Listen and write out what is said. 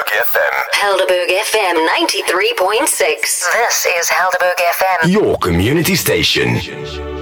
FM. Helderberg FM 93.6. This is Helderberg FM. Your community station.